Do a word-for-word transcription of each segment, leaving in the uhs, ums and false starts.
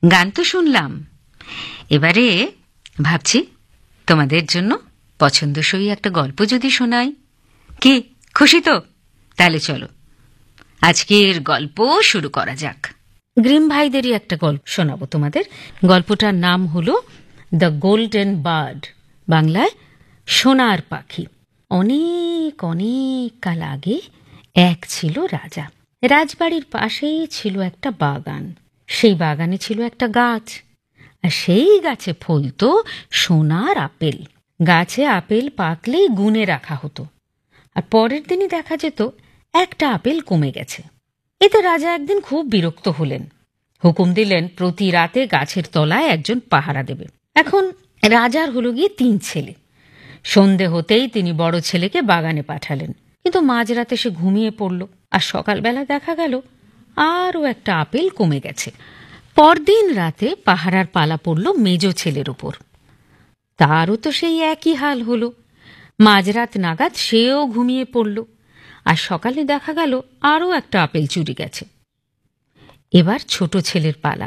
গান তো শুনলাম, এবারে ভাবছি তোমাদের জন্য পছন্দসই একটা গল্প যদি শোনাই। কি খুশি তো? তাহলে চলো আজকের গল্প শুরু করা যাক। গ্রিম ভাইদেরই একটা গল্প শোনাবো তোমাদের। গল্পটার নাম হলো দ্য গোল্ডেন বার্ড, বাংলায় সোনার পাখি। অনেক অনেক কাল আগে এক ছিল রাজা। রাজবাড়ির পাশেই ছিল একটা বাগান। সেই বাগানে ছিল একটা গাছ, আর সেই গাছে ফলতো সোনার আপেল। গাছে আপেল পাকলেই গুনে রাখা হতো, আর পরের দিনই দেখা যেত একটা আপেল কমে গেছে। এতে রাজা একদিন খুব বিরক্ত হলেন। হুকুম দিলেন প্রতি রাতে গাছের তলায় একজন পাহারা দেবে। এখন রাজার হলো গিয়ে তিন ছেলে। সন্ধে হতেই তিনি বড় ছেলেকে বাগানে পাঠালেন, কিন্তু মাঝরাতে সে ঘুমিয়ে পড়ল, আর সকালবেলা দেখা গেল আরও একটা আপেল কমে গেছে। পরদিন রাতে পাহারার পালা পড়ল মেজ ছেলের ওপর। তারও তো সেই একই হাল হলো। মাঝরাত নাগাদ সেও ঘুমিয়ে পড়ল, আর সকালে দেখা গেল আরও একটা আপেল চুরি গেছে। এবার ছোট ছেলের পালা।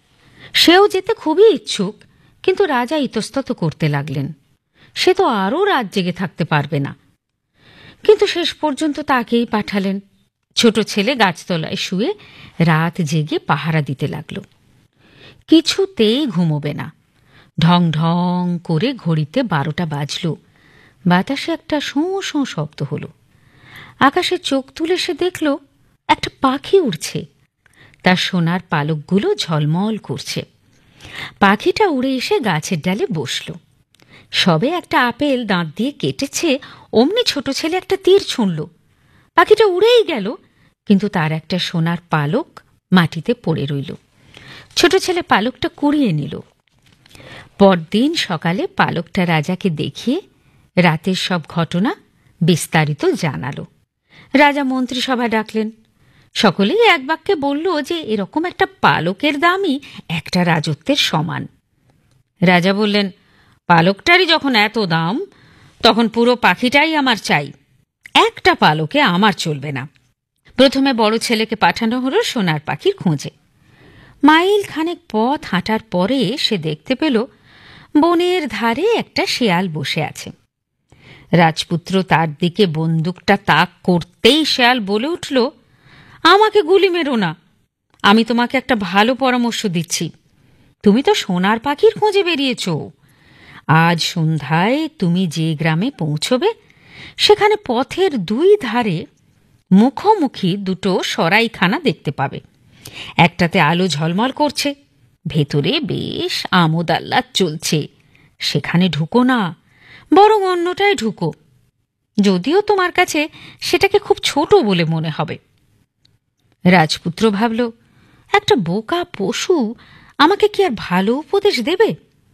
সেও যেতে খুবই ইচ্ছুক, কিন্তু রাজা ইতস্তত করতে লাগলেন। সে তো আরও রাত জেগে থাকতে পারবে না, কিন্তু শেষ পর্যন্ত তাকেই পাঠালেন। ছোট ছেলে গাছতলায় শুয়ে রাত জেগে পাহারা দিতে লাগল। কিছুতেই ঘুমোবে না। ঢং ঢং করে ঘড়িতে বারোটা বাজল। বাতাসে একটা শোঁ শোঁ শব্দ হলো। আকাশে চোখ তুলে সে দেখল একটা পাখি উড়ছে। তার সোনার পালকগুলো ঝলমল করছে। পাখিটা উড়ে এসে গাছের ডালে বসল। সবে একটা আপেল দাঁত দিয়ে কেটেছে, অমনি ছোট ছেলে একটা তীর ছুঁড়ল। পাখিটা উড়েই গেল, কিন্তু তার একটা সোনার পালক মাটিতে পড়ে রইল। ছোট ছেলে পালকটা কুড়িয়ে নিল। পরদিন সকালে পালকটা রাজাকে দেখিয়ে রাতের সব ঘটনা বিস্তারিত জানালো। রাজা মন্ত্রিসভা ডাকলেন। সকলেই এক বাক্যে বলল যে এরকম একটা পালকের দামই একটা রাজত্বের সমান। রাজা বললেন, পালকটারই যখন এত দাম, তখন পুরো পাখিটাই আমার চাই। একটা পালকে আমার চলবে না। প্রথমে বড় ছেলেকে পাঠানো হলো সোনার পাখির খোঁজে। মাইল খানেক পথ হাঁটার পরে সে দেখতে পেল বনের ধারে একটা শেয়াল বসে আছে। রাজপুত্র তার দিকে বন্দুকটা তাক করতেই শেয়াল বলে উঠল, আমাকে গুলি মেরো না, আমি তোমাকে একটা ভালো পরামর্শ দিচ্ছি। তুমি তো সোনার পাখির খোঁজে বেরিয়েছ। আজ সন্ধ্যায় তুমি যে গ্রামে পৌঁছবে, সেখানে পথের দুই ধারে মুখোমুখি দুটো সরাইখানা দেখতে পাবে। একটাতে আলো ঝলমল করছে, ভেতরে বেশ আমোদ আহ্লাদ চলছে। সেখানে ঢুকো না, বরং অন্যটায় ঢুকো, যদিও তোমার কাছে সেটাকে খুব ছোট বলে মনে হবে। রাজপুত্র ভাবল, একটা বোকা পশু আমাকে কি আর ভালো উপদেশ দেবে?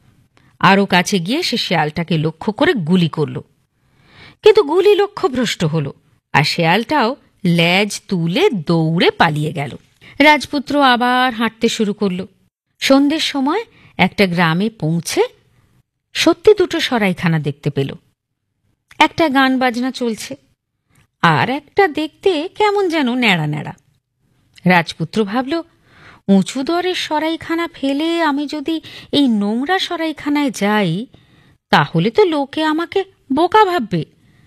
আরও কাছে গিয়ে সে শেয়ালটাকে লক্ষ্য করে গুলি করল, কিন্তু গুলি লক্ষ্যভ্রষ্ট হল, আর শেয়ালটাও লেজ তুলে দৌড়ে পালিয়ে গেল। রাজপুত্র আবার হাঁটতে শুরু করল। সন্ধ্যের সময় একটা গ্রামে পৌঁছে সত্যি দুটো সরাইখানা দেখতে পেল। একটা গান বাজনা চলছে, আর একটা দেখতে কেমন যেন ন্যাড়া ন্যাড়া। রাজপুত্র ভাবল, উঁচু দরের সরাইখানা ফেলে আমি যদি এই নোংরা সরাইখানায় যাই, তাহলে তো লোকে আমাকে বোকা ভাববে।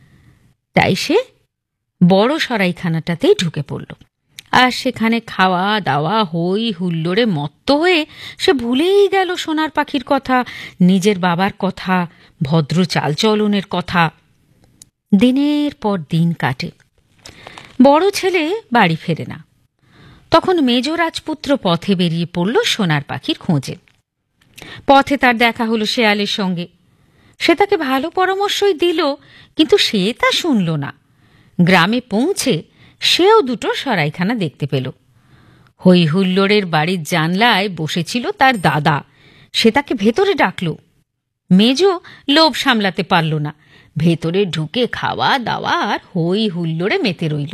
তাই সে বড় সরাইখানাটাতেই ঢুকে পড়ল। আর সেখানে খাওয়া দাওয়া হই হুল্লোড়ে মত্ত হয়ে সে ভুলেই গেল সোনার পাখির কথা, নিজের বাবার কথা, ভদ্র চালচলনের কথা। দিনের পর দিন কাটে। বড় ছেলে বাড়ি ফেরে না। তখন মেজ রাজপুত্র পথে বেরিয়ে পড়ল সোনার পাখির খোঁজে। পথে তার দেখা হলো শেয়ালের সঙ্গে। সে তাকে ভালো পরামর্শই দিল, কিন্তু সে তা শুনল না। গ্রামে পৌঁছে সেও দুটো সরাইখানা দেখতে পেল। হই হুল্লোড়ের বাড়ির জানলায় বসেছিল তার দাদা। সে তাকে ভেতরে ডাকল। মেজ লোভ সামলাতে পারল না, ভেতরে ঢুকে খাওয়া দাওয়া আর হই হুল্লোড়ে মেতে রইল।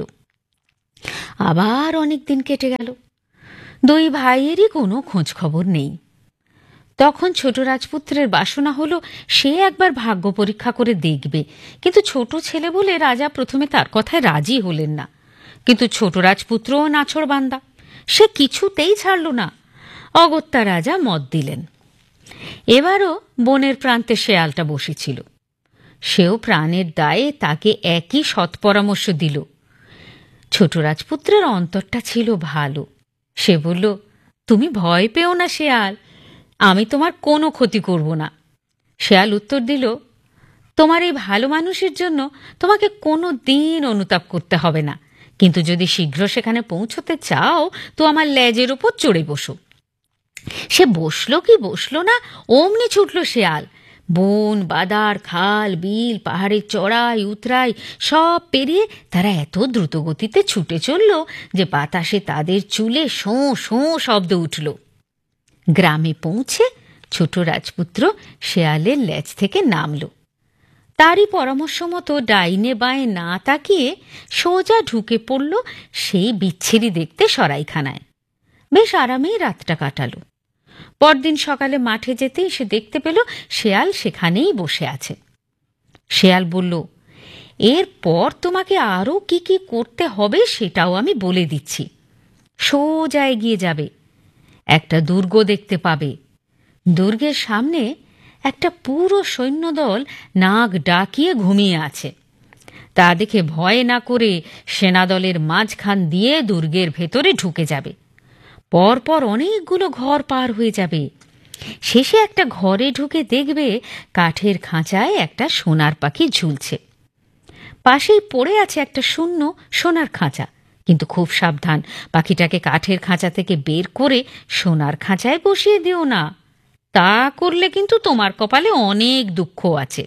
আবার অনেক দিন কেটে গেল। দুই ভাইয়েরই কোনো খোঁজ খবর নেই। তখন ছোট রাজপুত্রের বাসনা হলো সে একবার ভাগ্য পরীক্ষা করে দেখবে, কিন্তু ছোট ছেলে বলে রাজা প্রথমে তার কথায় রাজি হলেন না। কিন্তু ছোট রাজপুত্রও নাছোড়বান্দা, সে কিছুতেই ছাড়ল না। অগত্যা রাজা মত দিলেন। এবারও বনের প্রান্তে শেয়ালটা বসেছিল। সেও প্রাণের দায়ে তাকে একই সৎপরামর্শ দিল। ছোট রাজপুত্রের অন্তরটা ছিল ভালো। সে বলল, তুমি ভয় পেও না শেয়াল, আমি তোমার কোনো ক্ষতি করব না। শেয়াল উত্তর দিল, তোমার এই ভালো মানুষের জন্য তোমাকে কোনো দিন অনুতাপ করতে হবে না, কিন্তু যদি শীঘ্র সেখানে পৌঁছতে চাও তো আমার লেজের উপর চড়ে বসো। সে বসলো কি বসলো না, অমনি ছুটল শেয়াল। বন, বাদার, খাল, বিল, পাহাড়ের চড়াই উতরাই সব পেরিয়ে তারা এত দ্রুত গতিতে ছুটে চলল যে বাতাসে তাদের চুলে শোঁ শোঁ শব্দ উঠল। গ্রামে পৌঁছে ছোট রাজপুত্র শেয়ালের লেজ থেকে নামল। তারই পরামর্শ মতো ডাইনে বাঁয়ে না তাকিয়ে সোজা ঢুকে পড়ল সেই বিচ্ছিরি দেখতে সরাইখানায়। বেশ আরামেই রাতটা কাটালো। পরদিন সকালে মাঠে যেতেই সে দেখতে পেল শেয়াল সেখানেই বসে আছে। শেয়াল বলল, এরপর তোমাকে আরও কি কি করতে হবে সেটাও আমি বলে দিচ্ছি। সোজা এগিয়ে যাবে, একটা দুর্গ দেখতে পাবে। দুর্গের সামনে একটা পুরো সৈন্যদল নাক ডাকিয়ে ঘুমিয়ে আছে। তা দেখে ভয় না করে সেনাদলের মাঝখান দিয়ে দুর্গের ভেতরে ঢুকে যাবে। পরপর অনেকগুলো ঘর পার হয়ে যাবে। শেষে একটা ঘরে ঢুকে দেখবে কাঠের খাঁচায় একটা সোনার পাখি ঝুলছে। পাশেই পড়ে আছে একটা শূন্য সোনার খাঁচা, কিন্তু খুব সাবধান, পাখিটাকে কাঠের খাঁচা থেকে বের করে সোনার খাঁচায় বসিয়ে দিও না। তা করলে কিন্তু তোমার কপালে অনেক দুঃখ আছে।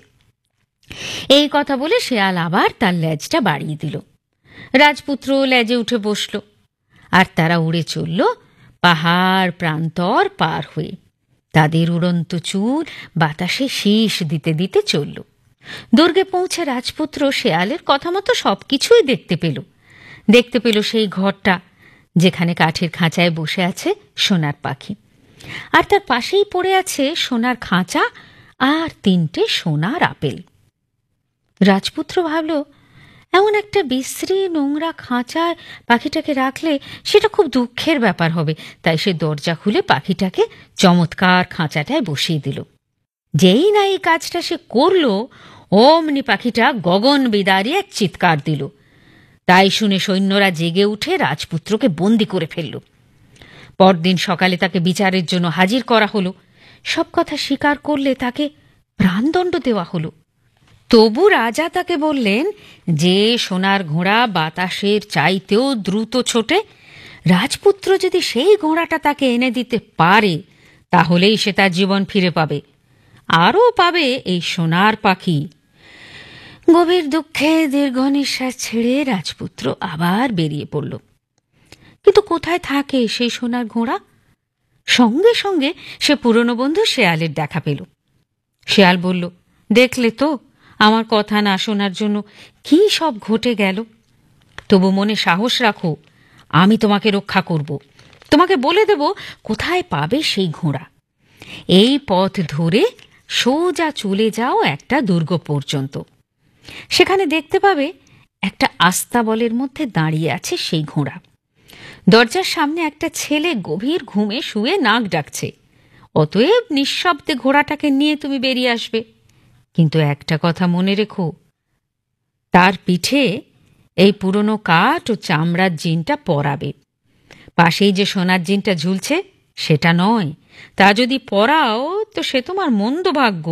এই কথা বলে শেয়াল আবার তার লেজটা বাড়িয়ে দিল। রাজপুত্র লেজে উঠে বসল, আর তারা উড়ে চলল পাহাড় প্রান্তর পার হয়ে। তাদের উড়ন্ত চুল বাতাসে শীষ দিতে দিতে চলল। দুর্গে পৌঁছে রাজপুত্র শেয়ালের কথা মতো সবকিছুই দেখতে পেল। দেখতে পেল সেই ঘরটা যেখানে কাঠের খাঁচায় বসে আছে সোনার পাখি, আর তার পাশেই পড়ে আছে সোনার খাঁচা আর তিনটে সোনার আপেল। রাজপুত্র ভাবল, এমন একটা বিশ্রী নোংরা খাঁচায় পাখিটাকে রাখলে সেটা খুব দুঃখের ব্যাপার হবে। তাই সে দরজা খুলে পাখিটাকে চমৎকার খাঁচাটায় বসিয়ে দিল। যেই না এই কাজটা সে করল, অমনি পাখিটা গগন বিদারী এক চিৎকার দিল। তাই শুনে সৈন্যরা জেগে উঠে রাজপুত্রকে বন্দি করে ফেলল। পরদিন সকালে তাকে বিচারের জন্য হাজির করা হলো। সব কথা স্বীকার করলে তাকে প্রাণদণ্ড দেওয়া হলো। তবু রাজা তাকে বললেন, যে সোনার ঘোড়া বাতাসের চাইতেও দ্রুত ছোটে, রাজপুত্র যদি সেই ঘোড়াটা তাকে এনে দিতে পারে তাহলেই সে তার জীবন ফিরে পাবে, আরও পাবে এই সোনার পাখি। গভীর দুঃখে দীর্ঘ নিঃশ্বাস ছেড়ে রাজপুত্র আবার বেরিয়ে পড়ল। কিন্তু কোথায় থাকে সেই সোনার ঘোড়া? সঙ্গে সঙ্গে সে পুরনো বন্ধু শেয়ালের দেখা পেল। শেয়াল বলল, দেখলে তো আমার কথা না শোনার জন্য কি সব ঘটে গেল। তবু মনে সাহস রাখো, আমি তোমাকে রক্ষা করব। তোমাকে বলে দেব কোথায় পাবে সেই ঘোড়া। এই পথ ধরে সোজা চলে যাও একটা দুর্গ পর্যন্ত। সেখানে দেখতে পাবে একটা আস্তাবলের মধ্যে দাঁড়িয়ে আছে সেই ঘোড়া। দরজার সামনে একটা ছেলে গভীর ঘুমে শুয়ে নাক ডাকছে। অতএব নিঃশব্দে ঘোড়াটাকে নিয়ে তুমি বেরিয়ে আসবে। কিন্তু একটা কথা মনে রেখো, তার পিঠে এই পুরনো কাঠ ও চামড়ার জিনটা পরাবে। পাশেই যে সোনার জিনটা ঝুলছে সেটা নয়। তা যদি পরাও তো সে তোমার মন্দ ভাগ্য।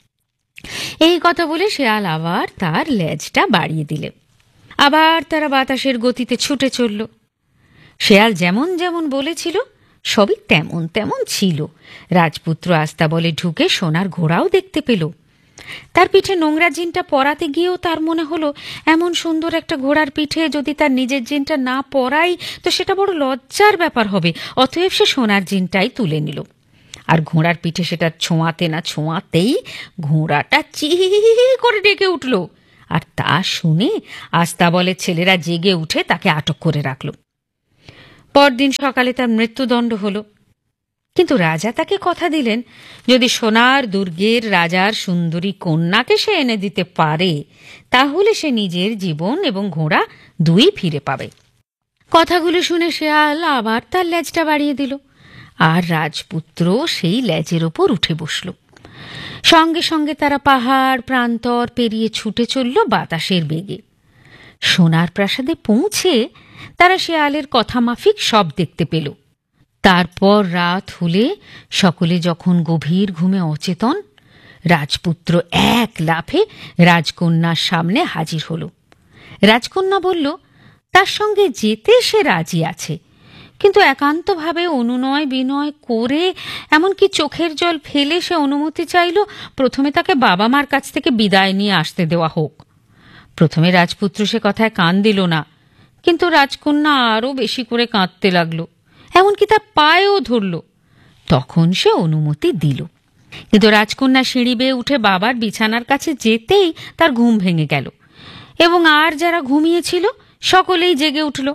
এই কথা বলে শেয়াল আবার তার লেজটা বাড়িয়ে দিলে। আবার তারা বাতাসের গতিতে ছুটে চলল। শেয়াল যেমন যেমন বলেছিল সবই তেমন তেমন ছিল। রাজপুত্র আস্তাবলে ঢুকে সোনার ঘোড়াও দেখতে পেল। তার পিঠে নোংরা জিনটা পরাতে গিয়েও তার মনে হলো, এমন সুন্দর একটা ঘোড়ার পিঠে যদি তার নিজের জিনটা না পরাই তো সেটা বড় লজ্জার ব্যাপার হবে। অতএব সে সোনার জিনটাই তুলে নিল। আর ঘোড়ার পিঠে সেটা ছোঁয়াতে না ছোঁয়াতেই ঘোড়াটা চি করে ডেকে উঠল। আর তা শুনে আস্তাবলের ছেলেরা জেগে উঠে তাকে আটক করে রাখল। পরদিন সকালে তার মৃত্যুদণ্ড হলো। কিন্তু রাজা তাকে কথা দিলেন, যদি সোনার দুর্গের রাজার সুন্দরী কন্যাকে সে এনে দিতে পারে তাহলে সে নিজের জীবন এবং ঘোড়া দুই ফিরে পাবে। কথাগুলো শুনে শেয়াল আবার তার লেজটা বাড়িয়ে দিল। আর রাজপুত্র সেই লেজের ওপর উঠে বসল। সঙ্গে সঙ্গে তারা পাহাড় প্রান্তর পেরিয়ে ছুটে চলল বাতাসের বেগে। সোনার প্রাসাদে পৌঁছে তারা শেয়ালের কথা মাফিক সব দেখতে পেল। তারপর রাত হলে সকলে যখন গভীর ঘুমে অচেতন, রাজপুত্র এক লাফে রাজকন্যার সামনে হাজির হল। রাজকন্যা বলল তার সঙ্গে যেতে সে রাজি আছে, কিন্তু একান্তভাবে অনুনয় বিনয় করে এমনকি চোখের জল ফেলে সে অনুমতি চাইল প্রথমে তাকে বাবা মার কাছ থেকে বিদায় নিয়ে আসতে দেওয়া হোক। প্রথমে রাজপুত্র সে কথায় কান দিল না, কিন্তু রাজকন্যা আরও বেশি করে কাঁদতে লাগলো, এমনকি তার পায়েও ধরল। তখন সে অনুমতি দিল, কিন্তু রাজকন্যা সিঁড়ি বেয়ে উঠে বাবার বিছানার কাছে যেতেই তার ঘুম ভেঙে গেল এবং আর যারা ঘুমিয়েছিল সকলেই জেগে উঠল।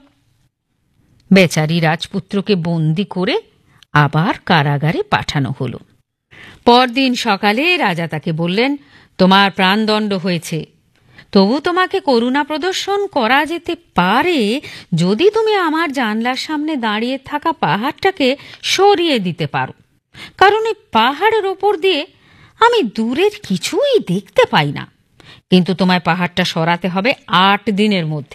বেচারি রাজপুত্রকে বন্দি করে আবার কারাগারে পাঠানো হলো। পরদিন সকালে রাজা তাকে বললেন, তোমার প্রাণদণ্ড হয়েছে, তবু তোমাকে করুণা প্রদর্শন করা যেতে পারে যদি তুমি আমার জানলার সামনে দাঁড়িয়ে থাকা পাহাড়টাকে সরিয়ে দিতে পারো, কারণ এই পাহাড়ের ওপর দিয়ে আমি দূরের কিছুই দেখতে পাই না। কিন্তু তোমায় পাহাড়টা সরাতে হবে আট দিনের মধ্যে।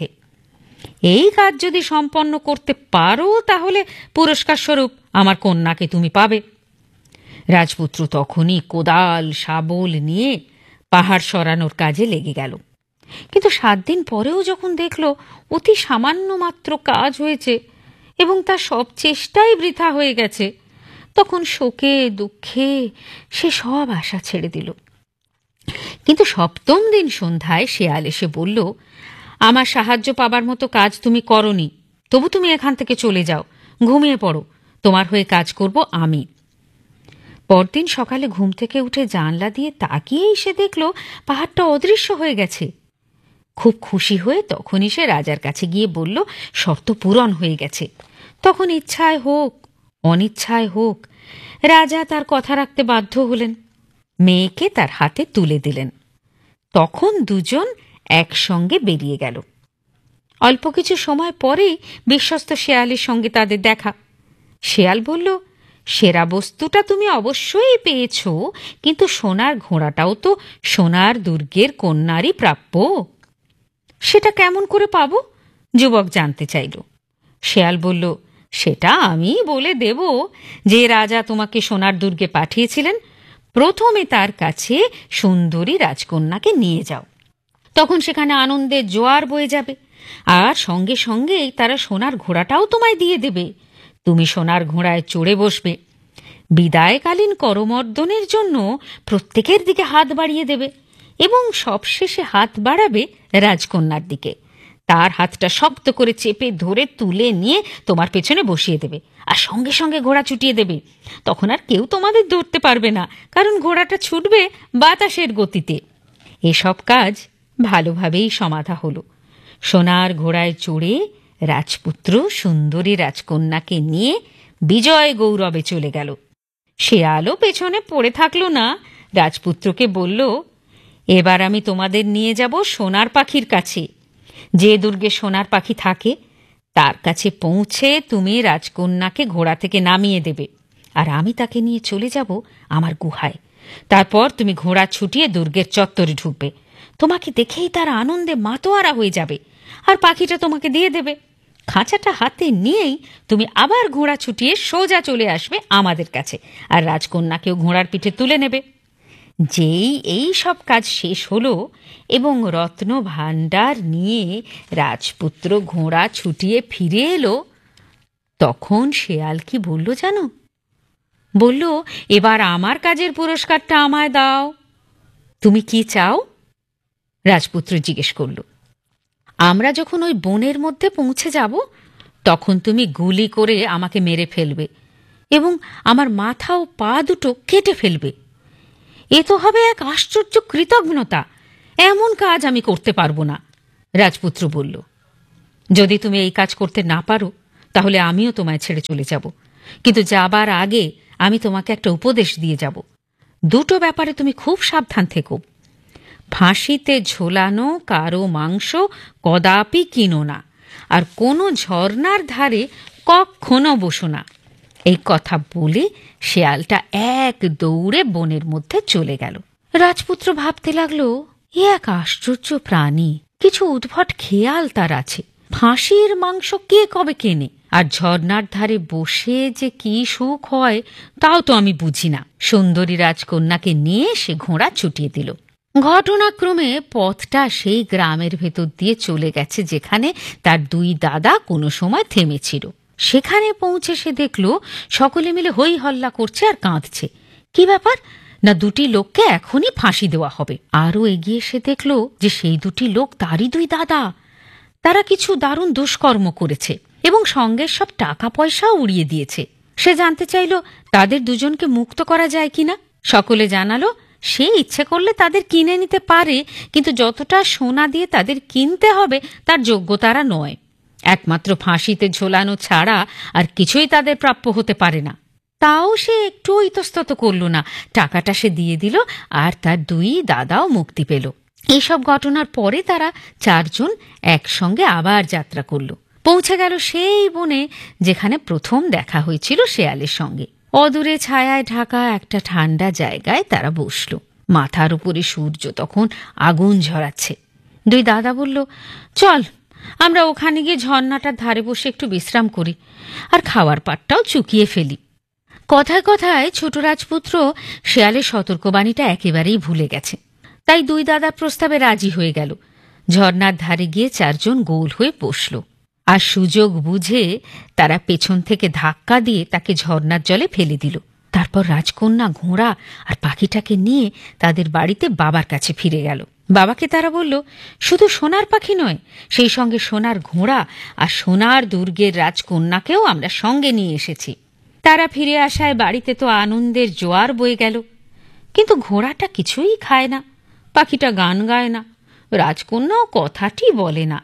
এই কাজ যদি সম্পন্ন করতে পারো তাহলে পুরস্কার স্বরূপ আমার কন্যাকে তুমি পাবে। রাজপুত্র তখনই কোদাল শাবল নিয়ে পাহাড় সরানোর কাজে লেগে গেল, কিন্তু সাত দিন পরেও যখন দেখল অতি সামান্য মাত্র কাজ হয়েছে এবং তার সব চেষ্টাই বৃথা হয়ে গেছে, তখন শোকে দুঃখে সে সব আশা ছেড়ে দিল। কিন্তু সপ্তম দিন সন্ধ্যায় শেয়াল এসে বলল, আমার সাহায্য পাবার মতো কাজ তুমি করনি, তবু তুমি এখান থেকে চলে যাও, ঘুমিয়ে পড়ো, তোমার হয়ে কাজ করব আমি। পরদিন সকালে ঘুম থেকে উঠে জানলা দিয়ে তাকিয়েই সে দেখল পাহাড়টা অদৃশ্য হয়ে গেছে। খুব খুশি হয়ে তখনই সে রাজার কাছে গিয়ে বলল, শর্ত পূরণ হয়ে গেছে। তখন ইচ্ছায় হোক অনিচ্ছায় হোক রাজা তার কথা রাখতে বাধ্য হলেন, মেয়েকে তার হাতে তুলে দিলেন। তখন দুজন একসঙ্গে বেরিয়ে গেল। অল্প কিছু সময় পরেই বিশ্বস্ত শেয়ালের সঙ্গে তাদের দেখা। শেয়াল বলল, সেরা বস্তুটা তুমি অবশ্যই পেয়েছ, কিন্তু সোনার ঘোড়াটাও তো সোনার দুর্গের কন্যারই প্রাপ্য। সেটা কেমন করে পাবো? যুবক জানতে চাইল। শেয়াল বলল, সেটা আমি বলে দেব। যে রাজা তোমাকে সোনার দুর্গে পাঠিয়েছিলেন, প্রথমে তার কাছে সুন্দরী রাজকন্যাকে নিয়ে যাও, তখন সেখানে আনন্দের জোয়ার বয়ে যাবে, আর সঙ্গে সঙ্গেই তারা সোনার ঘোড়াটাও তোমায় দিয়ে দেবে। তুমি সোনার ঘোড়ায় চড়ে বসবে, বিদায়কালীন করমর্দনের জন্য প্রত্যেকের দিকে হাত বাড়িয়ে দেবে এবং সবশেষে হাত বাড়াবে রাজকন্যার দিকে। তার হাতটা শক্ত করে চেপে ধরে তুলে নিয়ে তোমার পেছনে বসিয়ে দেবে, আর সঙ্গে সঙ্গে ঘোড়া ছুটিয়ে দেবে। তখন আর কেউ তোমাদের ধরতে পারবে না, কারণ ঘোড়াটা ছুটবে বাতাসের গতিতে। এসব কাজ ভালোভাবেই সমাধা হলো। সোনার ঘোড়ায় চড়ে রাজপুত্র সুন্দরী রাজকন্যাকে নিয়ে বিজয় গৌরবে চলে গেল। শেয়ালও পেছনে পড়ে থাকল না, রাজপুত্রকে বলল, এবার আমি তোমাদের নিয়ে যাব সোনার পাখির কাছে। যে দুর্গে সোনার পাখি থাকে তার কাছে পৌঁছে তুমি রাজকন্যাকে ঘোড়া থেকে নামিয়ে দেবে, আর আমি তাকে নিয়ে চলে যাব আমার গুহায়। তারপর তুমি ঘোড়া ছুটিয়ে দুর্গের চত্বরে ঢুকবে। তোমাকে দেখেই তার আনন্দে মাতোয়ারা হয়ে যাবে, আর পাখিটা তোমাকে দিয়ে দেবে। খাঁচাটা হাতে নিয়েই তুমি আবার ঘোড়া ছুটিয়ে সোজা চলে আসবে আমাদের কাছে, আর রাজকন্যাকেও ঘোড়ার পিঠে তুলে নেবে। যেই এই সব কাজ শেষ হলো এবং রত্ন ভাণ্ডার নিয়ে রাজপুত্র ঘোড়া ছুটিয়ে ফিরে এলো, তখন শেয়াল কি বলল জানো? বলল, এবার আমার কাজের পুরস্কারটা আমায় দাও। তুমি কি চাও? রাজপুত্র জিজ্ঞেস করল। আমরা যখন ওই বনের মধ্যে পৌঁছে যাব, তখন তুমি গুলি করে আমাকে মেরে ফেলবে এবং আমার মাথা ও পা দুটো কেটে ফেলবে। এ তো হবে এক আশ্চর্য কৃতজ্ঞতা। এমন কাজ আমি করতে পারবো না, রাজপুত্র বলল। যদি তুমি এই কাজ করতে না পারো তাহলে আমিও তোমায় ছেড়ে চলে যাব, কিন্তু যাবার আগে আমি তোমাকে একটা উপদেশ দিয়ে যাব। দুটো ব্যাপারে তুমি খুব সাবধান থেকো। ফাঁসিতে ঝোলানো কারো মাংস কদাপি কিনো না, আর কোনো ঝর্ণার ধারে কখনো বসো না। এই কথা বলে শেয়ালটা এক দৌড়ে বনের মধ্যে চলে গেল। রাজপুত্র ভাবতে লাগলো, এ এক আশ্চর্য প্রাণী, কিছু উদ্ভট খেয়াল তার আছে। ফাঁসির মাংস কে কবে কেনে, আর ঝর্ণার ধারে বসে যে কি সুখ হয় তাও তো আমি বুঝি না। সুন্দরী রাজকন্যাকে নিয়ে সে ঘোড়া ছুটিয়ে দিল। ঘটনাক্রমে পথটা সেই গ্রামের ভেতর দিয়ে চলে গেছে যেখানে তার দুই দাদা কোনো সময় থেমেছিল। সেখানে পৌঁছে সে দেখল সকলে মিলে হই হল্লা করছে আর কাঁদছে। কি ব্যাপার না, দুটি লোককে এখনই ফাঁসি দেওয়া হবে। আরও এগিয়ে সে দেখল যে সেই দুটি লোক তারই দুই দাদা। তারা কিছু দারুণ দুষ্কর্ম করেছে এবং সঙ্গের সব টাকা পয়সাও উড়িয়ে দিয়েছে। সে জানতে চাইল তাদের দুজনকে মুক্ত করা যায় কিনা। সকলে জানালো সে ইচ্ছে করলে তাদের কিনে নিতে পারে, কিন্তু যতটা সোনা দিয়ে তাদের কিনতে হবে তার যোগ্য তারা নয়। একমাত্র ফাঁসিতে ঝোলানো ছাড়া আর কিছুই তাদের প্রাপ্য হতে পারে না। তাও সে একটু ইতস্তত করল না, টাকাটা সে দিয়ে দিল আর তার দুই দাদাও মুক্তি পেল। এইসব ঘটনার পরে তারা চারজন একসঙ্গে আবার যাত্রা করল। পৌঁছে গেল সেই বনে যেখানে প্রথম দেখা হয়েছিল শেয়ালের সঙ্গে। অদূরে ছায়ায় ঢাকা একটা ঠান্ডা জায়গায় তারা বসল। মাথার উপরে সূর্য তখন আগুন ঝরাচ্ছে। দুই দাদা বলল, চল আমরা ওখানে গিয়ে ঝর্ণাটার ধারে বসে একটু বিশ্রাম করি আর খাওয়ার পাটটাও চুকিয়ে ফেলি। কথায় কথায় ছোট রাজপুত্র শেয়ালের সতর্কবাণীটা একেবারেই ভুলে গেছে। তাই দুই দাদার প্রস্তাবে রাজি হয়ে গেল। ঝর্ণার ধারে গিয়ে চারজন গোল হয়ে বসল আর সুযোগ বুঝে তারা পেছন থেকে ধাক্কা দিয়ে তাকে ঝর্ণার জলে ফেলে দিল। তারপর রাজকন্যা ঘোড়া আর পাখিটাকে নিয়ে তাদের বাড়িতে বাবার কাছে ফিরে গেল। বাবাকে তারা বলল, শুধু সোনার পাখি নয়, সেই সঙ্গে সোনার ঘোড়া আর সোনার দুর্গের রাজকন্যাকেও আমরা সঙ্গে নিয়ে এসেছি। তারা ফিরে আসায় বাড়িতে তো আনন্দের জোয়ার বয়ে গেল। কিন্তু ঘোড়াটা কিছুই খায় না, পাখিটা গান গায় না, রাজকন্যাও কথাটি বলে না।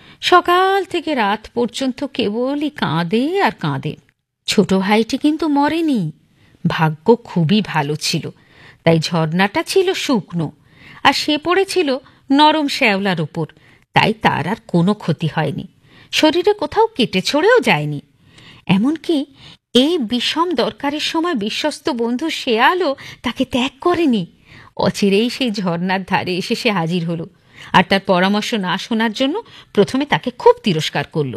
সকাল থেকে রাত পর্যন্ত কেবলই কাঁদে আর কাঁদে। ছোট ভাইটি কিন্তু মরেনি। ভাগ্য খুবই ভালো ছিল, তাই ঝর্ণাটা ছিল শুকনো আর সে পড়েছিল নরম শ্যাওলার উপর, তাই তার আর কোনো ক্ষতি হয়নি। শরীরে কোথাও কেটে ছড়েও যায়নি। এমনকি এই বিষম দরকারের সময় বিশ্বস্ত বন্ধু শেয়ালও তাকে ত্যাগ করেনি। অচিরেই সেই ঝর্ণার ধারে এসে সে হাজির হলো আর তার পরামর্শ না শোনার জন্য প্রথমে তাকে খুব তিরস্কার করল।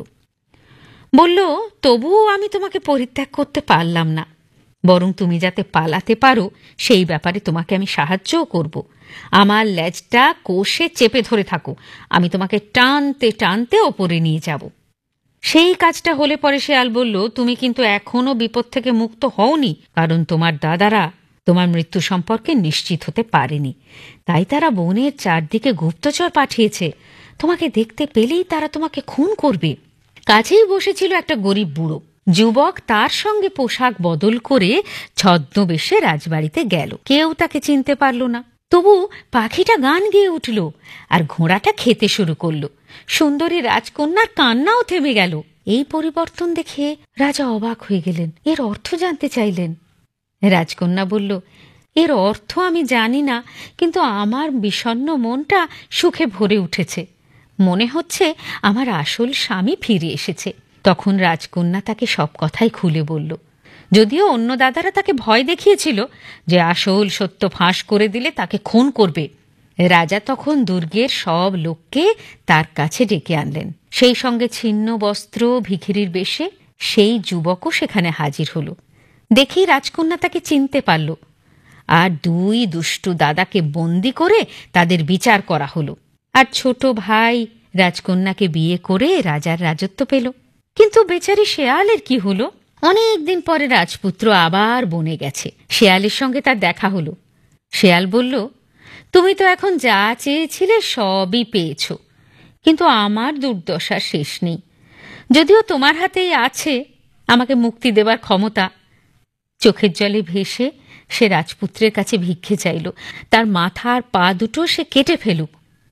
বলল, তবুও আমি তোমাকে পরিত্যাগ করতে পারলাম না, বরং তুমি যাতে পালাতে পারো সেই ব্যাপারে তোমাকে আমি সাহায্যও করব। আমার লেজটা কোষে চেপে ধরে থাকো, আমি তোমাকে টানতে টানতে ওপরে নিয়ে যাব। সেই কাজটা হলে পরে শেয়াল বলল, তুমি কিন্তু এখনো বিপদ থেকে মুক্ত হওনি, কারণ তোমার দাদারা তোমার মৃত্যু সম্পর্কে নিশ্চিত হতে পারেনি। তাই তারা বনের চারদিকে গুপ্তচর পাঠিয়েছে। তোমাকে দেখতে পেলেই তারা তোমাকে খুন করবে। কাছেই বসেছিল একটা গরিব বুড়ো যুবক, তার সঙ্গে পোশাক বদল করে ছদ্মবেশে রাজবাড়িতে গেল। কেউ তাকে চিনতে পারল না। তবু পাখিটা গান গেয়ে উঠল আর ঘোড়াটা খেতে শুরু করল। সুন্দরী রাজকন্যার কান্নাও থেমে গেল। এই পরিবর্তন দেখে রাজা অবাক হয়ে গেলেন, এর অর্থ জানতে চাইলেন। রাজকন্যা বলল, এর অর্থ আমি জানি না, কিন্তু আমার বিষণ্ণ মনটা সুখে ভরে উঠেছে। মনে হচ্ছে আমার আসল স্বামী ফিরে এসেছে। তখন রাজকন্যা তাকে সব কথাই খুলে বলল, যদিও অন্য দাদারা তাকে ভয় দেখিয়েছিল যে আসল সত্য ফাঁস করে দিলে তাকে খুন করবে। রাজা তখন দুর্গের সব লোককে তার কাছে ডেকে আনলেন। সেই সঙ্গে ছিন্ন বস্ত্র ভিখিরির বেশে সেই যুবকও সেখানে হাজির হল। দেখেই রাজকন্যা তাকে চিনতে পারল আর দুই দুষ্টু দাদাকে বন্দি করে তাদের বিচার করা হলো। আর ছোট ভাই রাজকন্যাকে বিয়ে করে রাজার রাজত্ব পেল। কিন্তু বেচারি শেয়ালের কি হলো? অনেক দিন পরে রাজপুত্র আবার বনে গেছে। শেয়ালের সঙ্গে তার দেখা হলো। শেয়াল বলল, তুমি তো এখন যা চেয়েছিলে সবই পেয়েছ, কিন্তু আমার দুর্দশা শেষ নেই। যদিও তোমার হাতেই আছে আমাকে মুক্তি দেবার ক্ষমতা। চোখের জলে ভেসে সে রাজপুত্রের কাছে ভিক্ষে চাইল, তার মাথা আর পা দুটো সে কেটে ফেলুক।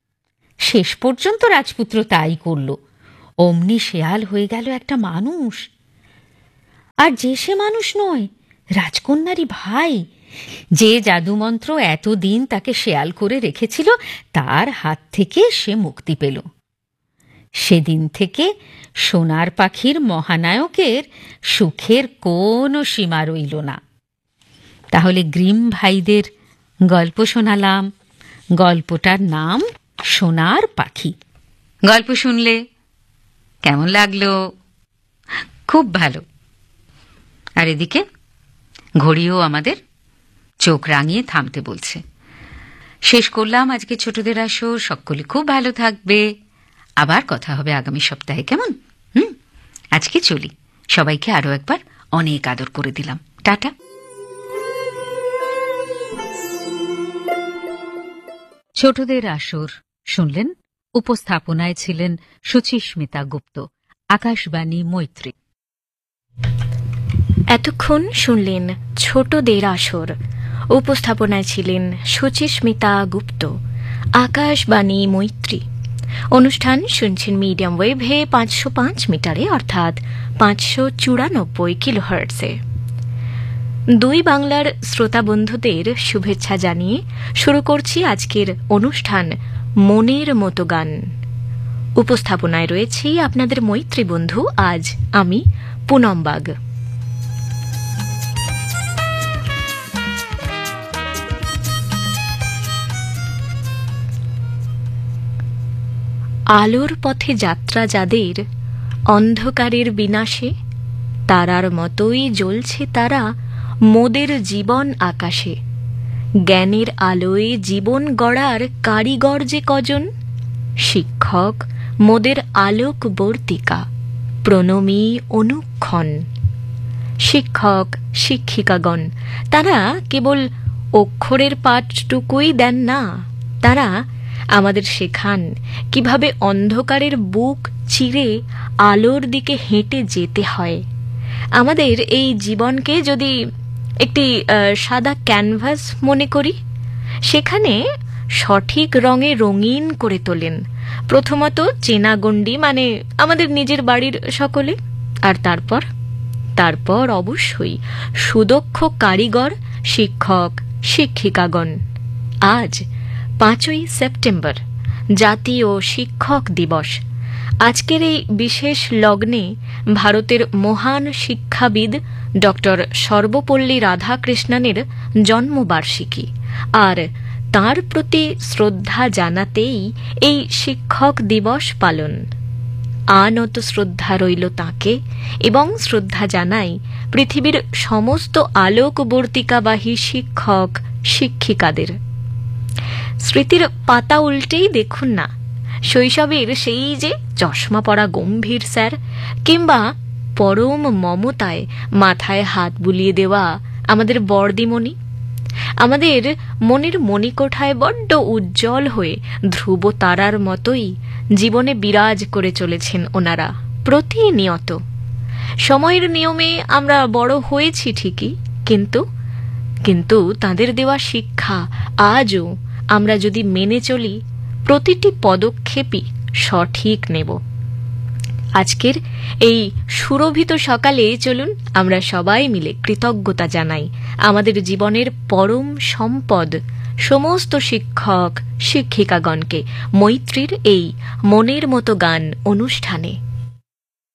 শেষ পর্যন্ত রাজপুত্র তাই করল। অমনি শেয়াল হয়ে গেল একটা মানুষ। আর যে সে মানুষ নয়, রাজকন্যারই ভাই। যে জাদুমন্ত্র এতদিন তাকে শেয়াল করে রেখেছিল তার হাত থেকে সে মুক্তি পেল। সেদিন থেকে সোনার পাখির মহানায়কের সুখের কোনো সীমা রইল না। তাহলে গ্রিম ভাইদের গল্প শোনালাম। গল্পটার নাম সোনার পাখি। গল্প শুনলে কেমন লাগলো? খুব ভালো। আর এদিকে ঘড়িও আমাদের চোখ রাঙিয়ে থামতে বলছে। শেষ করলাম আজকে ছোটদের আসর। সকলে খুব ভালো থাকবে। আবার কথা হবে আগামী সপ্তাহে, কেমন? হুম, আজকে চলি। সবাইকে আরো একবার অনেক আদর করে দিলাম। টাটা। ছোটদের আসর শুনলেন। উপস্থাপনায় ছিলেন সুচিস্মিতা গুপ্ত, আকাশবাণী মৈত্রী। এতক্ষণ শুনলেন ছোটদের আসর। উপস্থাপনায় ছিলেন সুচিস্মিতা গুপ্ত, আকাশবাণী মৈত্রী। অনুষ্ঠান শুনছেন মিডিয়াম ওয়েভে পাঁচশো পাঁচ মিটারে, অর্থাৎ পাঁচশো চুরানব্বই কিলোহার্টসে। দুই বাংলার শ্রোতা বন্ধুদের শুভেচ্ছা জানিয়ে শুরু করছি আজকের অনুষ্ঠান মনের মতো গান। উপস্থাপনায় রয়েছি আপনাদের মৈত্রী বন্ধু, আজ আমি পুনম বাগ। আলোর পথে যাত্রা যাদের, অন্ধকারের বিনাশে তারার মতোই জ্বলছে তারা মোদের জীবন আকাশে। জ্ঞানের আলোয় জীবন গড়ার কারিগর যে কজন, শিক্ষক মোদের আলোক বর্তিকা, প্রণমী অনুক্ষণ। শিক্ষক শিক্ষিকাগণ তারা কেবল অক্ষরের পাঠটুকুই দেন না, তারা আমাদের শেখান কিভাবে অন্ধকারের বুক চিরে আলোর দিকে হেঁটে যেতে হয়। আমাদের এই জীবনকে যদি একটি সাদা ক্যানভাস মনে করি, সেখানে সঠিক রঙে রঙিন করে তোলেন প্রথমত চেনাগণ্ডি, মানে আমাদের নিজের বাড়ির সকলে, আর তারপর তারপর অবশ্যই সুদক্ষ কারিগর শিক্ষক শিক্ষিকাগণ। আজ পাঁচই সেপ্টেম্বর জাতীয় শিক্ষক দিবস। আজকের এই বিশেষ লগ্নে ভারতের মহান শিক্ষাবিদ ডক্টর সর্বপল্লী রাধাকৃষ্ণনের জন্মবার্ষিকী, আর তাঁর প্রতি শ্রদ্ধা জানাতেই এই শিক্ষক দিবস পালন। আনত শ্রদ্ধা রইল তাঁকে, এবং শ্রদ্ধা জানাই পৃথিবীর সমস্ত আলোকবর্তিকাবাহী শিক্ষক শিক্ষিকাদের। স্মৃতির পাতা উল্টেই দেখুন না, শৈশবের সেই যে চশমা পরা গম্ভীর স্যার, কিংবা পরম মমতায় মাথায় হাত বুলিয়ে দেওয়া আমাদের বর্দিমণি, আমাদের মনের মণিকোঠায় বড্ড উজ্জ্বল হয়ে ধ্রুব তারার মতোই জীবনে বিরাজ করে চলেছেন ওনারা প্রতিনিয়ত। সময়ের নিয়মে আমরা বড় হয়েছি ঠিকই, কিন্তু কিন্তু তাঁদের দেওয়া শিক্ষা আজও আমরা যদি মেনে চলি, প্রতিটি পদক্ষেপই সঠিক নেব। আজকের এই সুরভিত সকালে চলুন আমরা সবাই মিলে কৃতজ্ঞতা জানাই আমাদের জীবনের পরম সম্পদ সমস্ত শিক্ষক শিক্ষিকাগণকে মৈত্রীর এই মনের মতো গান অনুষ্ঠানে।